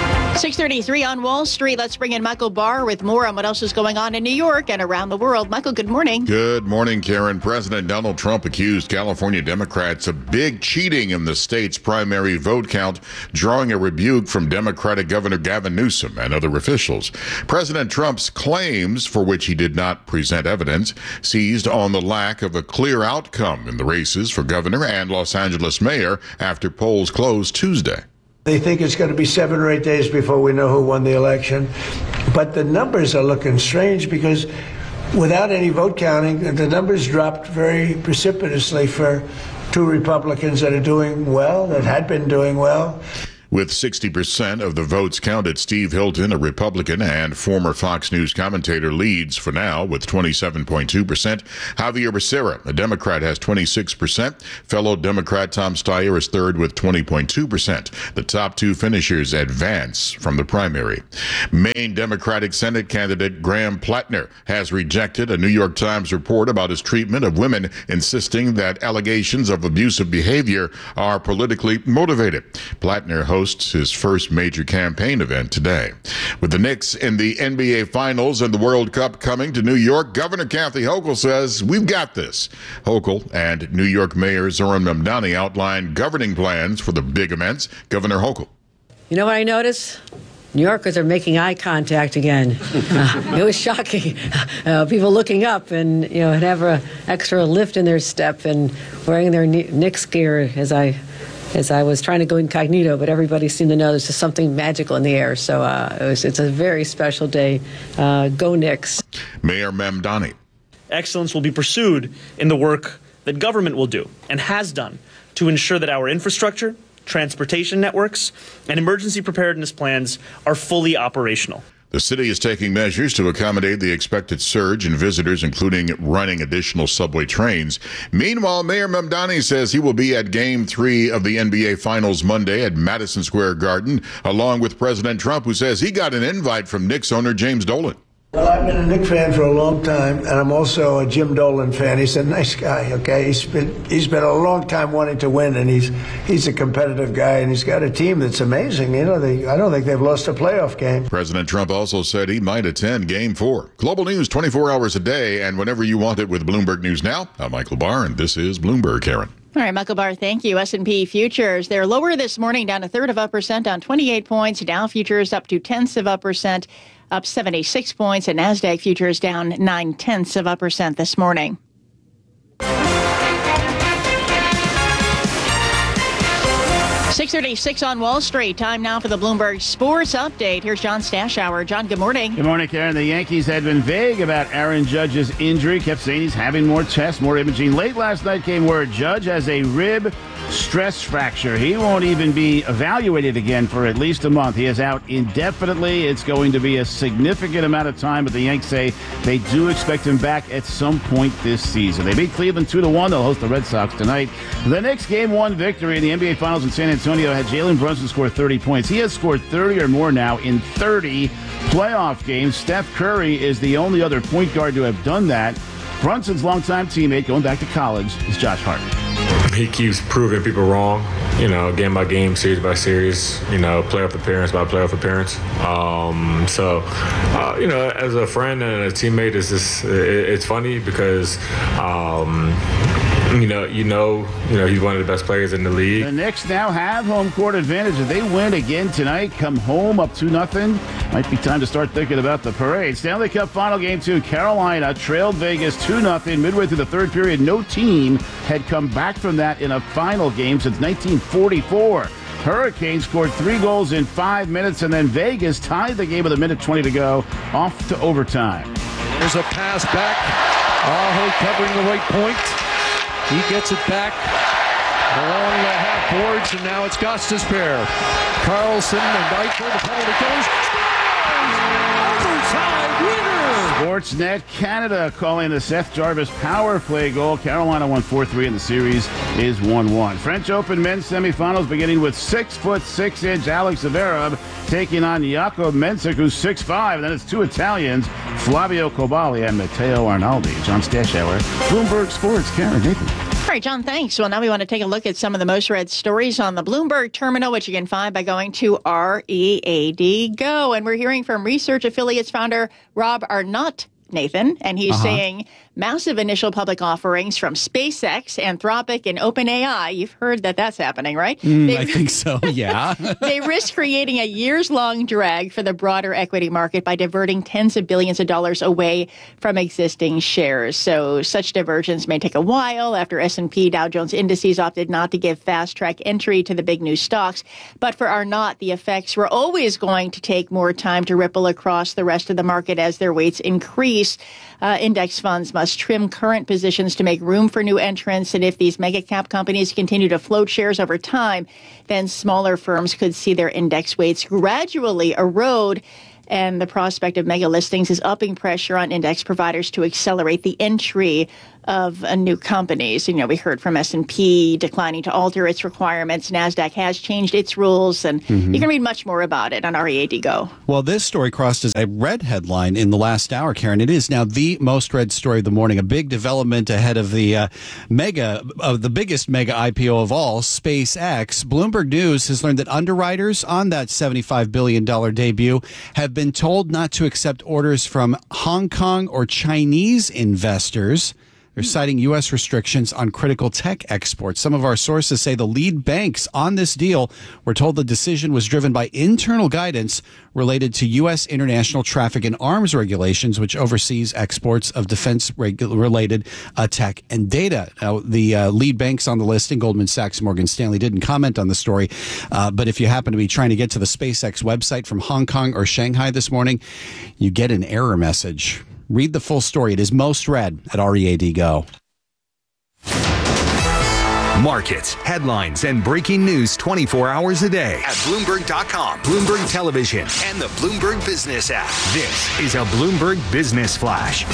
6:33 on Wall Street. Let's bring in Michael Barr with more on what else is going on in New York and around the world. Michael, good morning. Good morning, Karen. President Donald Trump accused California Democrats of big cheating in the state's primary vote count, drawing a rebuke from Democratic Governor Gavin Newsom and other officials. President Trump's claims, for which he did not present evidence, seized on the lack of a clear outcome in the races for governor and Los Angeles mayor after polls closed Tuesday. They think it's going to be 7 or 8 days before we know who won the election. But the numbers are looking strange because without any vote counting, the numbers dropped very precipitously for two Republicans that are doing well, that had been doing well. With 60% of the votes counted, Steve Hilton, a Republican and former Fox News commentator, leads for now with 27.2%. Javier Becerra, a Democrat, has 26%. Fellow Democrat Tom Steyer is third with 20.2%. The top two finishers advance from the primary. Maine Democratic Senate candidate Graham Plattner has rejected a New York Times report about his treatment of women, insisting that allegations of abusive behavior are politically motivated. Plattner hosts his first major campaign event today. With the Knicks in the NBA Finals and the World Cup coming to New York, Governor Kathy Hochul says, "We've got this." Hochul and New York Mayor Zohran Mamdani outlined governing plans for the big events. Governor Hochul. You know what I noticed? New Yorkers are making eye contact again. It was shocking. People looking up and, have an extra lift in their step and wearing their Knicks gear as I was trying to go incognito, but everybody seemed to know there's just something magical in the air. So it's a very special day. Go Knicks. Mayor Mamdani. Excellence will be pursued in the work that government will do and has done to ensure that our infrastructure, transportation networks, and emergency preparedness plans are fully operational. The city is taking measures to accommodate the expected surge in visitors, including running additional subway trains. Meanwhile, Mayor Mamdani says he will be at Game 3 of the NBA Finals Monday at Madison Square Garden, along with President Trump, who says he got an invite from Knicks owner James Dolan. Well, I've been a Knicks fan for a long time, and I'm also a Jim Dolan fan. He's a nice guy, okay? He's been a long time wanting to win, and he's a competitive guy, and he's got a team that's amazing. I don't think they've lost a playoff game. President Trump also said he might attend Game 4. Global news 24 hours a day, and whenever you want it with Bloomberg News Now. I'm Michael Barr, and this is Bloomberg, Karen. All right, Michael Barr, thank you. S&P futures, they're lower this morning, down 1/3%, down 28 points. Dow futures up 0.2%, up 76 points. And NASDAQ futures down 0.9% this morning. .36 on Wall Street. Time now for the Bloomberg Sports Update. Here's John Stashower. John, good morning. Good morning, Karen. The Yankees had been vague about Aaron Judge's injury, kept saying he's having more tests, more imaging. Late last night came word Judge has a rib stress fracture. He won't even be evaluated again for at least a month. He is out indefinitely. It's going to be a significant amount of time, but the Yanks say they do expect him back at some point this season. They beat Cleveland 2-1. They'll host the Red Sox tonight. The Knicks Game 1 victory in the NBA Finals in San Antonio had Jalen Brunson score 30 points. He has scored 30 or more now in 30 playoff games. Steph Curry is the only other point guard to have done that. Brunson's longtime teammate, going back to college, is Josh Hart. He keeps proving people wrong, game by game, series by series, playoff appearance by playoff appearance. As a friend and a teammate, it's funny because, he's one of the best players in the league. The Knicks now have home court advantage. If they win again tonight, come home up 2-0, might be time to start thinking about the parade. Stanley Cup Final Game 2, Carolina trailed Vegas 2-0 midway through the third period. No team had come back from that in a final game since 1944. Hurricanes scored 3 goals in 5 minutes, and then Vegas tied the game with 1:20 to go, off to overtime. There's a pass back. Aho covering the right point. He gets it back along the half boards, and now it's Gostisbehere. Carlson and Eichel, the penalty goes. Overtime winner! Sportsnet Canada calling the Seth Jarvis power play goal. Carolina won 4-3, and the series is 1-1. French Open men's semifinals beginning with 6'6" Alex Zverev taking on Jakob Mensik, who's 6'5", and then it's 2 Italians, Flavio Cobali and Matteo Arnaldi. John Stashower, Bloomberg Sports. Karen, Nathan. right, John, thanks. Well, now we want to take a look at some of the most read stories on the Bloomberg terminal, which you can find by going to READ Go. And we're hearing from Research Affiliates founder Rob Arnott, Nathan, and he's saying massive initial public offerings from SpaceX, Anthropic, and OpenAI. You've heard that that's happening, right? I think so, yeah. They risk creating a years-long drag for the broader equity market by diverting tens of billions of dollars away from existing shares. So such divergence may take a while after S&P Dow Jones indices opted not to give fast-track entry to the big new stocks. But for Arnott, the effects were always going to take more time to ripple across the rest of the market as their weights increase. Index funds must trim current positions to make room for new entrants. And if these mega cap companies continue to float shares over time, then smaller firms could see their index weights gradually erode. And the prospect of mega listings is upping pressure on index providers to accelerate the entry of new companies. You know, we heard from S&P declining to alter its requirements. NASDAQ has changed its rules, and you can read much more about it on READ Go. Well, this story crossed as a red headline in the last hour, Karen. It is now the most read story of the morning. A big development ahead of the biggest mega IPO of all, SpaceX. Bloomberg News has learned that underwriters on that $75 billion debut have been told not to accept orders from Hong Kong or Chinese investors. They're citing U.S. restrictions on critical tech exports. Some of our sources say the lead banks on this deal were told the decision was driven by internal guidance related to U.S. international traffic and arms regulations, which oversees exports of defense-related tech and data. Now, the lead banks on the listing, Goldman Sachs and Morgan Stanley, didn't comment on the story. But if you happen to be trying to get to the SpaceX website from Hong Kong or Shanghai this morning, you get an error message. Read the full story. It is most read at READ Go. Markets, headlines, and breaking news 24 hours a day at Bloomberg.com, Bloomberg Television, and the Bloomberg Business app. This is a Bloomberg Business Flash.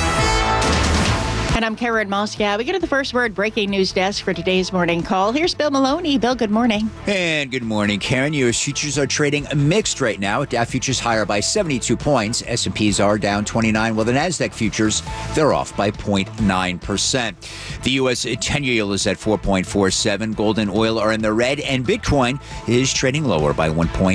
And I'm Karen Moscow. We go to the First Word breaking news desk for today's morning call. Here's Bill Maloney. Bill, good morning. And good morning, Karen. U.S. futures are trading mixed right now. Dow futures higher by 72 points. S&Ps are down 29, while the Nasdaq futures, they're off by 0.9%. The U.S. 10-year yield is at 4.47. Gold and oil are in the red, and Bitcoin is trading lower by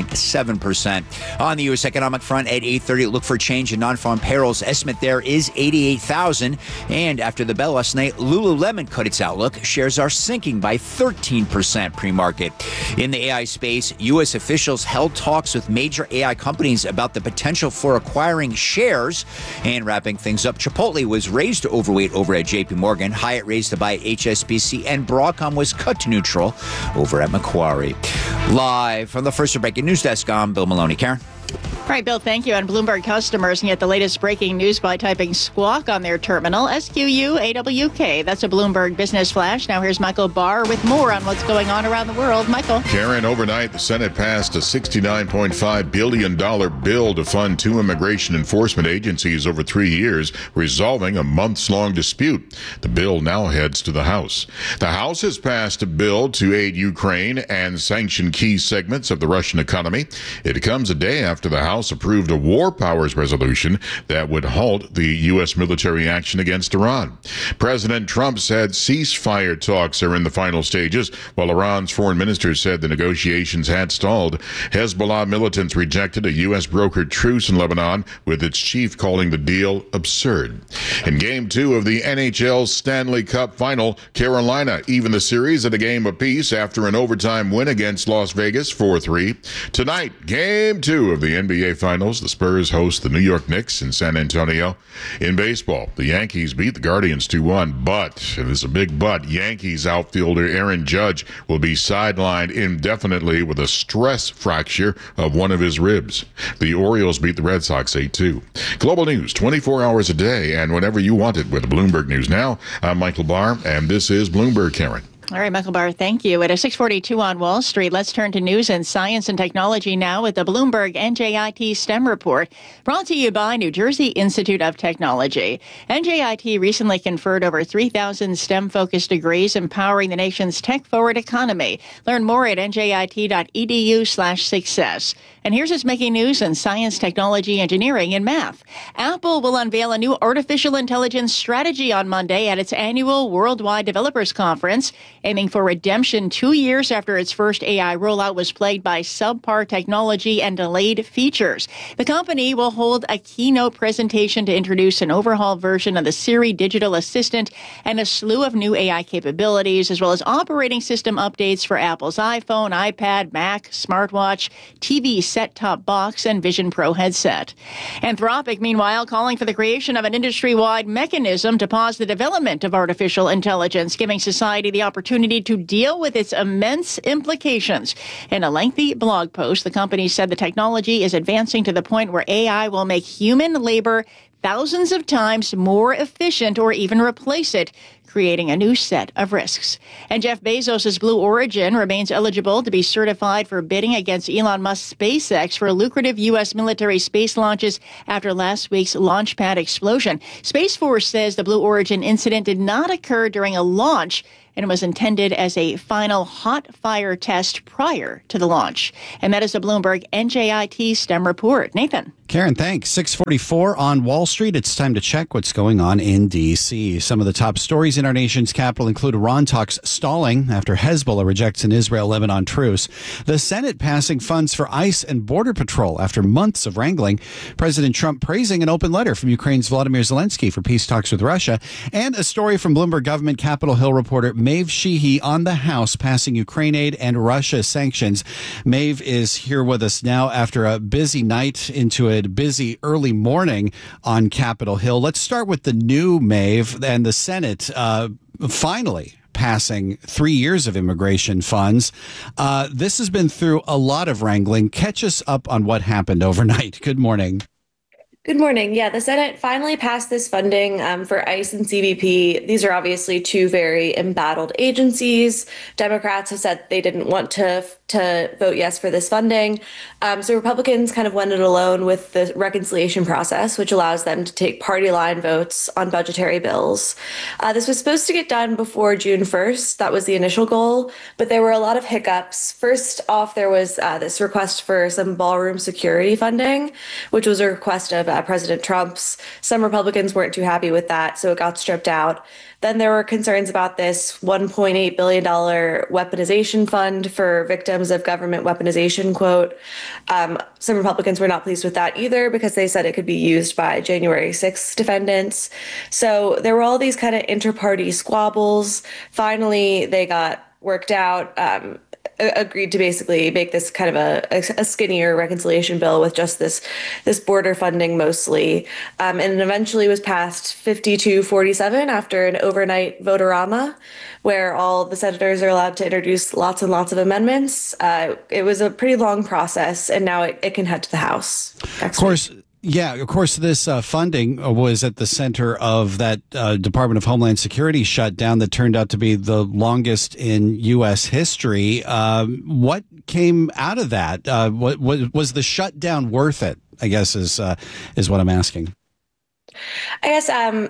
1.7%. On the U.S. economic front at 8:30, look for change in non-farm payrolls. Estimate there is 88,000. And after the bell last night, Lululemon cut its outlook. Shares are sinking by 13% pre-market. In the AI space, U.S. officials held talks with major AI companies about the potential for acquiring shares. And wrapping things up, Chipotle was raised to overweight over at J.P. Morgan. Hyatt raised to buy at HSBC, and Broadcom was cut to neutral over at Macquarie. Live from the First Breaking News Desk, I'm Bill Maloney. Karen? All right, Bill, thank you. And Bloomberg customers can get the latest breaking news by typing Squawk on their terminal, SQUAWK. That's a Bloomberg Business Flash. Now here's Michael Barr with more on what's going on around the world. Michael. Karen, overnight, the Senate passed a $69.5 billion bill to fund 2 immigration enforcement agencies over 3 years, resolving a months-long dispute. The bill now heads to the House. The House has passed a bill to aid Ukraine and sanction key segments of the Russian economy. It comes a day after the House approved a war powers resolution that would halt the U.S. military action against Iran. President Trump said ceasefire talks are in the final stages, while Iran's foreign minister said the negotiations had stalled. Hezbollah militants rejected a U.S. brokered truce in Lebanon, with its chief calling the deal absurd. In Game 2 of the NHL Stanley Cup Final, Carolina evened the series at a game apiece after an overtime win against Las Vegas 4-3. Tonight, Game 2 of the NBA Finals, the Spurs host the New York Knicks in San Antonio. In baseball, the Yankees beat the Guardians 2-1, but, and this is a big but, Yankees outfielder Aaron Judge will be sidelined indefinitely with a stress fracture of one of his ribs. The Orioles beat the Red Sox 8-2. Global news 24 hours a day and whenever you want it with Bloomberg News Now. I'm Michael Barr, and this is Bloomberg, Karen. All right, Michael Barr, thank you. At a 6:42 on Wall Street, let's turn to news and science and technology now with the Bloomberg NJIT STEM report, brought to you by New Jersey Institute of Technology. NJIT recently conferred over 3,000 STEM-focused degrees, empowering the nation's tech-forward economy. Learn more at njit.edu/success. And here's what's making news in science, technology, engineering, and math. Apple will unveil a new artificial intelligence strategy on Monday at its annual Worldwide Developers Conference, aiming for redemption 2 years after its first AI rollout was plagued by subpar technology and delayed features. The company will hold a keynote presentation to introduce an overhauled version of the Siri digital assistant and a slew of new AI capabilities, as well as operating system updates for Apple's iPhone, iPad, Mac, smartwatch, TV set-top box, and Vision Pro headset. Anthropic, meanwhile, calling for the creation of an industry-wide mechanism to pause the development of artificial intelligence, giving society the opportunity to deal with its immense implications. In a lengthy blog post, the company said the technology is advancing to the point where AI will make human labor thousands of times more efficient or even replace it, creating a new set of risks. And Jeff Bezos' Blue Origin remains eligible to be certified for bidding against Elon Musk's SpaceX for lucrative U.S. military space launches after last week's launch pad explosion. Space Force says the Blue Origin incident did not occur during a launch and was intended as a final hot fire test prior to the launch. And that is a Bloomberg NJIT STEM report. Nathan. Karen, thanks. 6:44 on Wall Street. It's time to check what's going on in D.C. Some of the top stories in our nation's capital include Iran talks stalling after Hezbollah rejects an Israel-Lebanon truce, the Senate passing funds for ICE and Border Patrol after months of wrangling, President Trump praising an open letter from Ukraine's Volodymyr Zelensky for peace talks with Russia, and a story from Bloomberg government Capitol Hill reporter Maeve Sheehy on the House passing Ukraine aid and Russia sanctions. Maeve is here with us now after a busy night into a busy early morning on Capitol Hill. Let's start with the new Maeve and the Senate finally passing 3 years of immigration funds. This has been through a lot of wrangling. Catch us up on what happened overnight. Good morning. Good morning. Yeah, the Senate finally passed this funding for ICE and CBP. These are obviously two very embattled agencies. Democrats have said they didn't want to vote yes for this funding. So Republicans kind of went it alone with the reconciliation process, which allows them to take party line votes on budgetary bills. This was supposed to get done before June 1st. That was the initial goal, but there were a lot of hiccups. First off, there was this request for some ballroom security funding, which was a request of President Trump's. Some Republicans weren't too happy with that, so it got stripped out. Then there were concerns about this $1.8 billion weaponization fund for victims of government weaponization, quote. Some Republicans were not pleased with that either because they said it could be used by January 6th defendants. So there were all these kind of inter-party squabbles. Finally, they got worked out, agreed to basically make this kind of a skinnier reconciliation bill with just this border funding mostly. And it eventually was passed 52-47 after an overnight vote-a-rama, where all the senators are allowed to introduce lots and lots of amendments. It was a pretty long process, and now it can head to the House. Of course. Yeah, of course, this funding was at the center of that Department of Homeland Security shutdown that turned out to be the longest in U.S. history. What came out of that? Was the shutdown worth it, I guess, is what I'm asking. I guess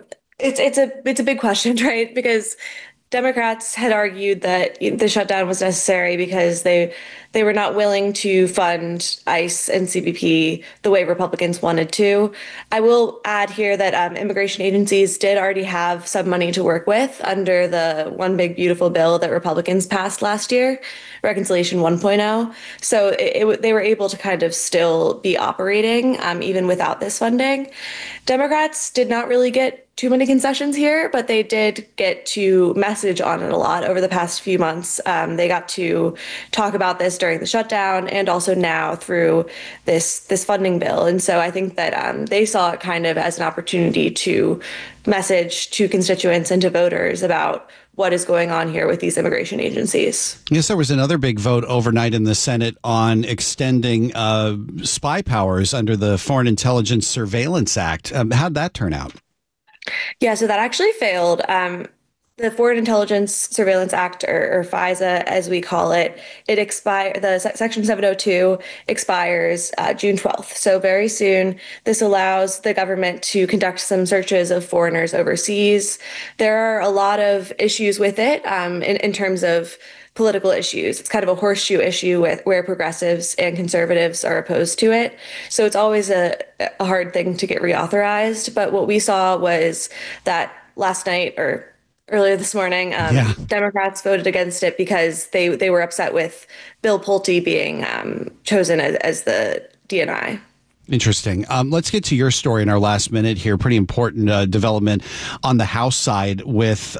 it's a big question, right? Because Democrats had argued that the shutdown was necessary because they were not willing to fund ICE and CBP the way Republicans wanted to. I will add here that immigration agencies did already have some money to work with under the One Big Beautiful Bill that Republicans passed last year, Reconciliation 1.0. So they were able to kind of still be operating even without this funding. Democrats did not really get too many concessions here, but they did get to message on it a lot over the past few months. They got to talk about this during the shutdown and also now through this funding bill. And so I think that they saw it kind of as an opportunity to message to constituents and to voters about what is going on here with these immigration agencies. Yes, there was another big vote overnight in the Senate on extending spy powers under the Foreign Intelligence Surveillance Act. How'd that turn out? Yeah, so that actually failed. The Foreign Intelligence Surveillance Act, or FISA, as we call it, the Section 702 expires June 12th. So very soon, this allows the government to conduct some searches of foreigners overseas. There are a lot of issues with it in terms of political issues. It's kind of a horseshoe issue where progressives and conservatives are opposed to it. So it's always a hard thing to get reauthorized. But what we saw was that last night or earlier this morning, Democrats voted against it because they were upset with Bill Pulte being chosen as the DNI. Interesting. Let's get to your story in our last minute here. Pretty important development on the House side with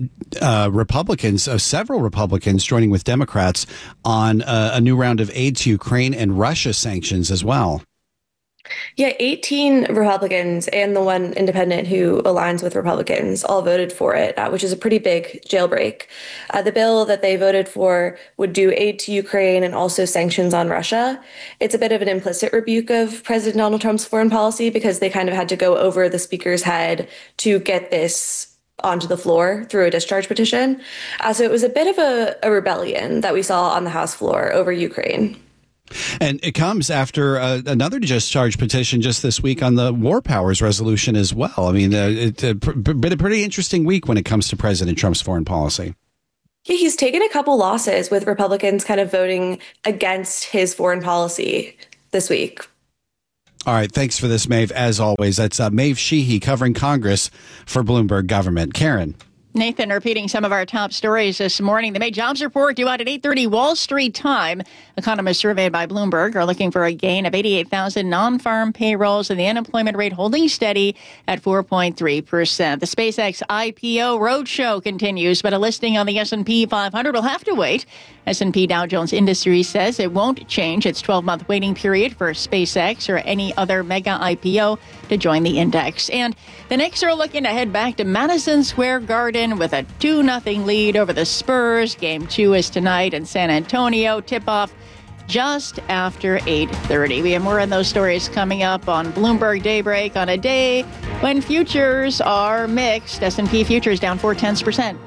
Republicans, several Republicans joining with Democrats on a new round of aid to Ukraine and Russia sanctions as well. Yeah, 18 Republicans and the one independent who aligns with Republicans all voted for it, which is a pretty big jailbreak. The bill that they voted for would do aid to Ukraine and also sanctions on Russia. It's a bit of an implicit rebuke of President Donald Trump's foreign policy because they kind of had to go over the speaker's head to get this onto the floor through a discharge petition. So it was a bit of a rebellion that we saw on the House floor over Ukraine. And it comes after another discharge petition just this week on the War Powers resolution as well. I mean, it's been a pretty interesting week when it comes to President Trump's foreign policy. Yeah, he's taken a couple losses with Republicans kind of voting against his foreign policy this week. All right. Thanks for this, Maeve. As always, that's Maeve Sheehy covering Congress for Bloomberg Government. Karen. Nathan, repeating some of our top stories this morning. The May jobs report due out at 8:30 Wall Street time. Economists surveyed by Bloomberg are looking for a gain of 88,000 non-farm payrolls and the unemployment rate holding steady at 4.3%. The SpaceX IPO roadshow continues, but a listing on the S&P 500 will have to wait. S&P Dow Jones Industries says it won't change its 12-month waiting period for SpaceX or any other mega IPO to join the index. And the Knicks are looking to head back to Madison Square Garden with a 2-0 lead over the Spurs. Game 2 is tonight in San Antonio. Tip-off just after 8:30. We have more on those stories coming up on Bloomberg Daybreak on a day when futures are mixed. S&P futures down 0.4%.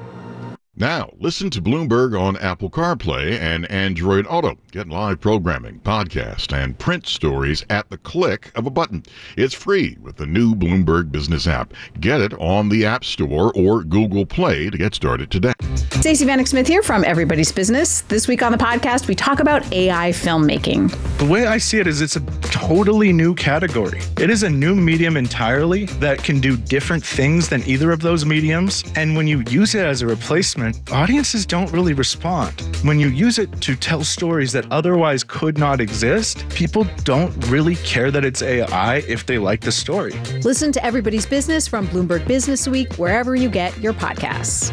Now, listen to Bloomberg on Apple CarPlay and Android Auto. Get live programming, podcast, and print stories at the click of a button. It's free with the new Bloomberg Business app. Get it on the App Store or Google Play to get started today. Stacey Vanek Smith here from Everybody's Business. This week on the podcast, we talk about AI filmmaking. The way I see it is it's a totally new category. It is a new medium entirely that can do different things than either of those mediums. And when you use it as a replacement, audiences don't really respond. When you use it to tell stories that otherwise could not exist, people don't really care that it's AI if they like the story. Listen to Everybody's Business from Bloomberg Business Week, wherever you get your podcasts.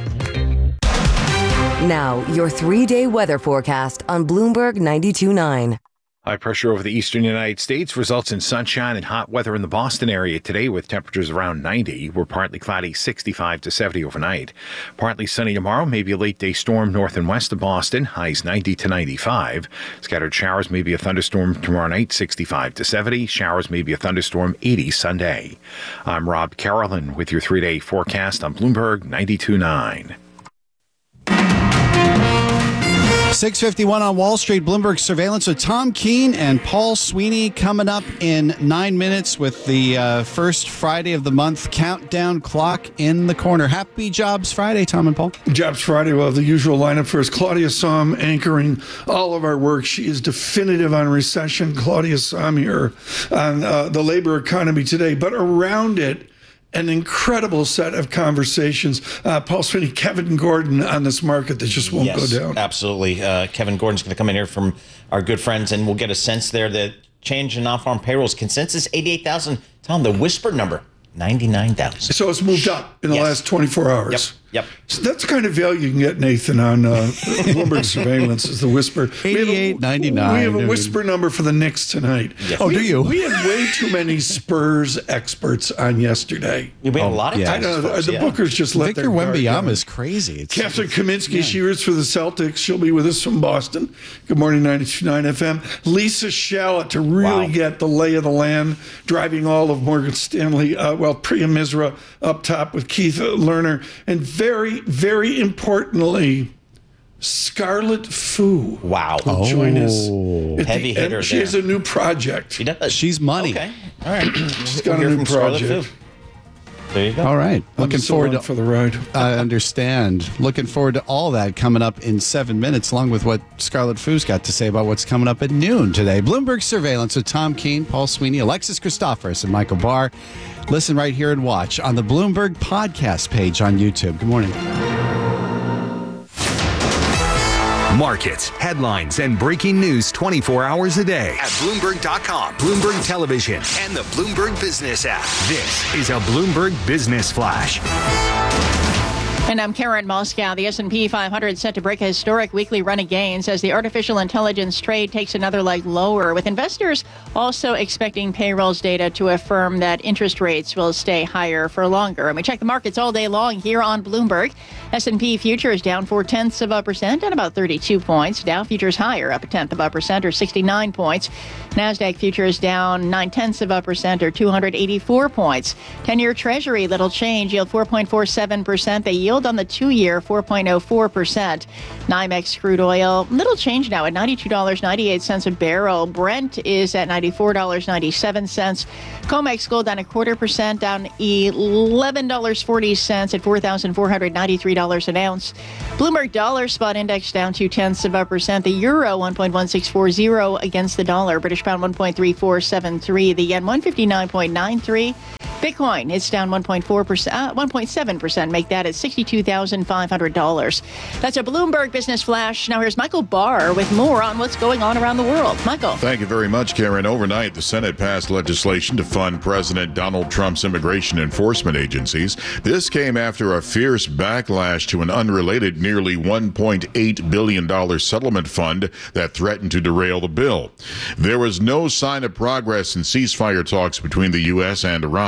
Now, your 3-day weather forecast on Bloomberg 92.9. High pressure over the eastern United States results in sunshine and hot weather in the Boston area today with temperatures around 90. We're partly cloudy, 65 to 70 overnight. Partly sunny tomorrow, maybe a late day storm north and west of Boston, highs 90 to 95. Scattered showers, maybe a thunderstorm tomorrow night, 65 to 70. Showers, maybe a thunderstorm, 80 Sunday. I'm Rob Carolyn with your 3-day forecast on Bloomberg 92.9. 6:51 on Wall Street. Bloomberg surveillance with Tom Keene and Paul Sweeney coming up in 9 minutes with the first Friday of the month countdown clock in the corner. Happy Jobs Friday, Tom and Paul. Jobs Friday. We'll have the usual lineup first. Claudia Sahm anchoring all of our work. She is definitive on recession. Claudia Sahm here on the labor economy today, but around it, an incredible set of conversations. Paul Sweeney, Kevin Gordon on this market that just won't go down. Absolutely. Kevin Gordon's going to come in here from our good friends, and we'll get a sense there that change in non-farm payrolls. Consensus, 88,000. Tom, the whisper number, 99,000. So it's moved up in the last 24 hours. Yep. So that's the kind of value you can get, Nathan, on Bloomberg surveillance is the whisper. 88.99. We have a whisper number for the Knicks tonight. Yes. Oh, do you? We had way too many Spurs experts on yesterday. We had a lot of I know. The Bookers just let Victor their Wembanyama is crazy. Catherine Kaminsky, she roots for the Celtics. She'll be with us from Boston. Good morning, 92.9 FM. Lisa Shallot to really get the lay of the land, driving all of Morgan Stanley. Priya Misra up top with Keith Lerner. And very, very importantly, Scarlet Fu will join us. Heavy hitter. She has a new project. She does. She's money. Okay. All right. She's got a new project. There you go. All right. Looking forward to for the ride. I understand. Looking forward to all that coming up in 7 minutes, along with what Scarlett Fu's got to say about what's coming up at noon today. Bloomberg Surveillance with Tom Keene, Paul Sweeney, Alexis Christoforous, and Michael Barr. Listen right here and watch on the Bloomberg podcast page on YouTube. Good morning. Markets, headlines, and breaking news 24 hours a day at Bloomberg.com, Bloomberg Television, and the Bloomberg Business app. This is a Bloomberg Business Flash. And I'm Karen Moscow. The S&P 500 set to break a historic weekly run of gains as the artificial intelligence trade takes another leg lower, with investors also expecting payrolls data to affirm that interest rates will stay higher for longer. And we check the markets all day long here on Bloomberg. S&P futures down 0.4%, down about 32 points. Dow futures higher, up 0.1% or 69 points. NASDAQ futures down 0.9% or 284 points. 10-year Treasury, little change, yield 4.47%. The yield on the 2-year, 4.04%. NYMEX crude oil, little change now at $92.98 a barrel. Brent is at $94.97. COMEX gold down 0.25%, down $11.40 at $4,493 an ounce. Bloomberg dollar spot index down 0.2%. The euro 1.1640 against the dollar. British pound 1.3473. The yen 159.93. Bitcoin is down 1.7%. Make that at $62,500. That's a Bloomberg Business Flash. Now here's Michael Barr with more on what's going on around the world. Michael. Thank you very much, Karen. Overnight, the Senate passed legislation to fund President Donald Trump's immigration enforcement agencies. This came after a fierce backlash to an unrelated nearly $1.8 billion settlement fund that threatened to derail the bill. There was no sign of progress in ceasefire talks between the U.S. and Iran.